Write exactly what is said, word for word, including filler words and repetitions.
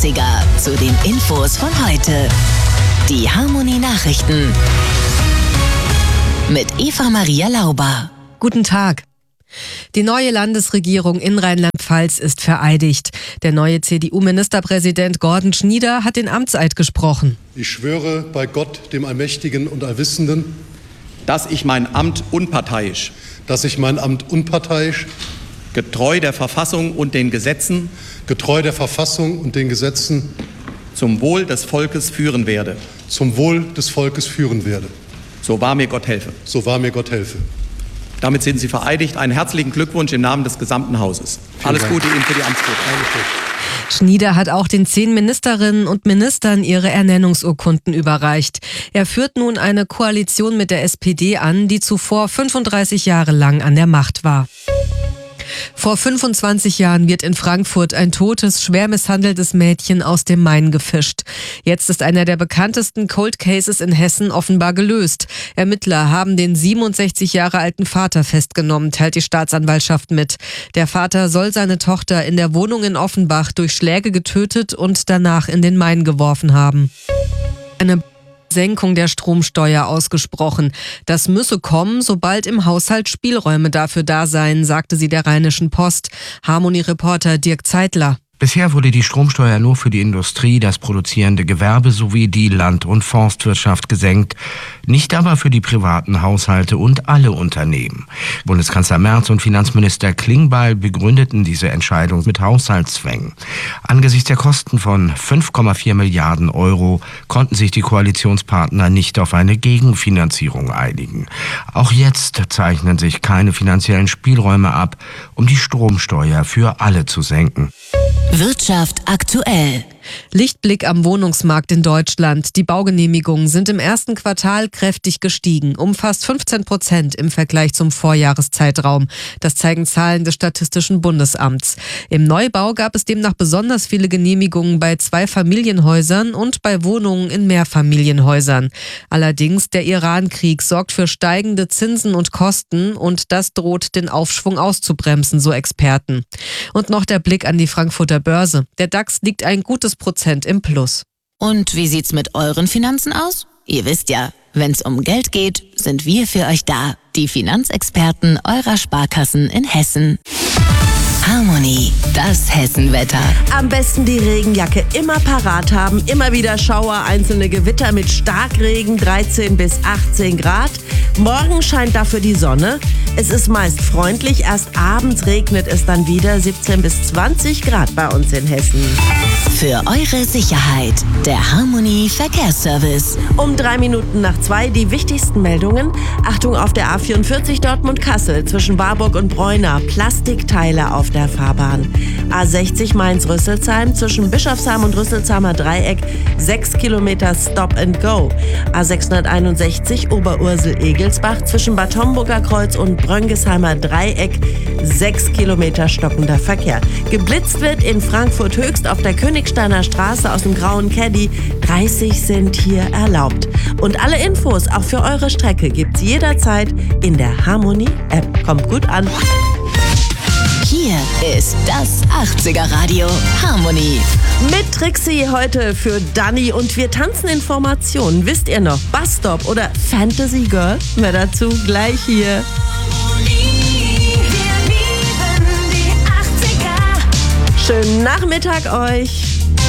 achtziger zu den Infos von heute. Die Harmonie Nachrichten mit Eva Maria Lauber. Guten Tag. Die neue Landesregierung in Rheinland-Pfalz ist vereidigt. Der neue C D U-Ministerpräsident Gordon Schnieder hat den Amtseid gesprochen. Ich schwöre bei Gott, dem Allmächtigen und Allwissenden, dass ich mein Amt unparteiisch, dass ich mein Amt unparteiisch, getreu der Verfassung und den Gesetzen, getreu der Verfassung und den Gesetzen, zum Wohl des Volkes führen werde. zum Wohl des Volkes führen werde. So wahr mir Gott helfe. So wahr mir Gott helfe. Damit sind Sie vereidigt. Einen herzlichen Glückwunsch im Namen des gesamten Hauses. Vielen Alles Dank. Gute Ihnen für die Amtsführung. Schnieder hat auch den zehn Ministerinnen und Ministern ihre Ernennungsurkunden überreicht. Er führt nun eine Koalition mit der S P D an, die zuvor fünfunddreißig Jahre lang an der Macht war. Vor fünfundzwanzig Jahren wird in Frankfurt ein totes, schwer misshandeltes Mädchen aus dem Main gefischt. Jetzt ist einer der bekanntesten Cold Cases in Hessen offenbar gelöst. Ermittler haben den siebenundsechzig Jahre alten Vater festgenommen, teilt die Staatsanwaltschaft mit. Der Vater soll seine Tochter in der Wohnung in Offenbach durch Schläge getötet und danach in den Main geworfen haben. Eine Senkung der Stromsteuer ausgesprochen. Das müsse kommen, sobald im Haushalt Spielräume dafür da seien, sagte sie der Rheinischen Post. Harmonie-Reporter Dirk Zeitler. Bisher wurde die Stromsteuer nur für die Industrie, das produzierende Gewerbe sowie die Land- und Forstwirtschaft gesenkt, nicht aber für die privaten Haushalte und alle Unternehmen. Bundeskanzler Merz und Finanzminister Klingbeil begründeten diese Entscheidung mit Haushaltszwängen. Angesichts der Kosten von fünf Komma vier Milliarden Euro konnten sich die Koalitionspartner nicht auf eine Gegenfinanzierung einigen. Auch jetzt zeichnen sich keine finanziellen Spielräume ab, um die Stromsteuer für alle zu senken. Wirtschaft aktuell. Lichtblick am Wohnungsmarkt in Deutschland. Die Baugenehmigungen sind im ersten Quartal kräftig gestiegen, um fast fünfzehn Prozent im Vergleich zum Vorjahreszeitraum. Das zeigen Zahlen des Statistischen Bundesamts. Im Neubau gab es demnach besonders viele Genehmigungen bei Zweifamilienhäusern und bei Wohnungen in Mehrfamilienhäusern. Allerdings, der Iran-Krieg sorgt für steigende Zinsen und Kosten und das droht den Aufschwung auszubremsen, so Experten. Und noch der Blick an die Frankfurter Börse. Der DAX liegt ein gutes Prozent im Plus. Und wie sieht's mit euren Finanzen aus? Ihr wisst ja, wenn's um Geld geht, sind wir für euch da. Die Finanzexperten eurer Sparkassen in Hessen. Harmonie, das Hessenwetter. Am besten die Regenjacke immer parat haben. Immer wieder Schauer, einzelne Gewitter mit Starkregen, dreizehn bis achtzehn Grad. Morgen scheint dafür die Sonne. Es ist meist freundlich. Erst abends regnet es dann wieder. siebzehn bis zwanzig Grad bei uns in Hessen. Für eure Sicherheit, der Harmonie Verkehrsservice. Um drei Minuten nach zwei die wichtigsten Meldungen. Achtung auf der A vierundvierzig Dortmund-Kassel zwischen Warburg und Bräuna. Plastikteile auf der Fahrbahn. A sechzig Mainz-Rüsselsheim zwischen Bischofsheim und Rüsselsheimer Dreieck. sechs Kilometer Stop and Go. A sechshunderteinundsechzig Oberursel-Egelsbach zwischen Bad Homburger Kreuz und Bröngesheimer Dreieck. sechs Kilometer stockender Verkehr. Geblitzt wird in Frankfurt Höchst auf der Königsteiner Straße aus dem grauen Caddy. dreißig sind hier erlaubt. Und alle Infos auch für eure Strecke gibt's jederzeit in der Harmonie-App. Kommt gut an. Hier ist das achtziger Radio Harmonie. Mit Trixie heute für Dani und wir tanzen in Formationen. Wisst ihr noch, Busstop oder Fantasy Girl? Mehr dazu gleich hier. Schönen Nachmittag euch.